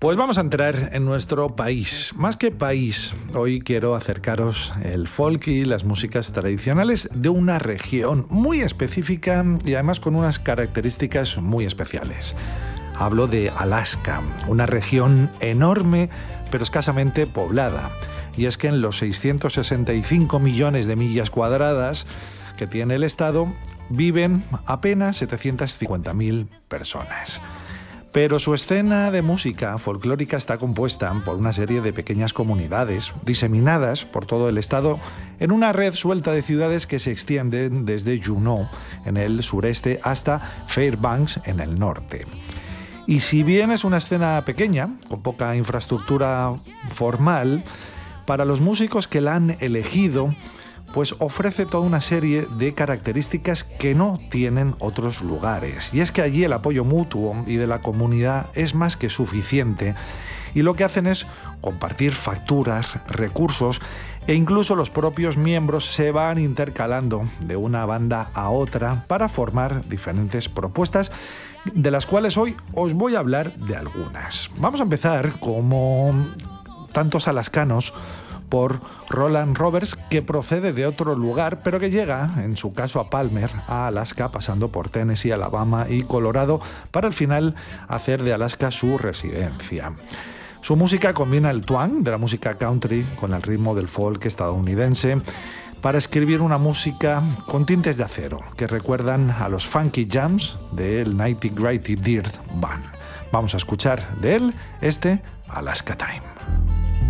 Pues vamos a entrar en nuestro país. Más que país, hoy quiero acercaros el folk y las músicas tradicionales de una región muy específica y además con unas características muy especiales. Hablo de Alaska, una región enorme pero escasamente poblada. Y es que en los 665 millones de millas cuadradas que tiene el estado, viven apenas 750.000 personas. Pero su escena de música folclórica está compuesta por una serie de pequeñas comunidades diseminadas por todo el estado en una red suelta de ciudades que se extienden desde Juneau, en el sureste, hasta Fairbanks, en el norte. Y si bien es una escena pequeña, con poca infraestructura formal, para los músicos que la han elegido, pues ofrece toda una serie de características que no tienen otros lugares. Y es que allí el apoyo mutuo y de la comunidad es más que suficiente, y lo que hacen es compartir facturas, recursos, e incluso los propios miembros se van intercalando de una banda a otra para formar diferentes propuestas, de las cuales hoy os voy a hablar de algunas. Vamos a empezar, como tantos alascanos, por Roland Roberts, que procede de otro lugar, pero que llega, en su caso, a Palmer, a Alaska, pasando por Tennessee, Alabama y Colorado, para al final hacer de Alaska su residencia. Su música combina el twang de la música country con el ritmo del folk estadounidense para escribir una música con tintes de acero que recuerdan a los funky jams del Nitty Gritty Dirt Band. Vamos a escuchar de él Alaska Time.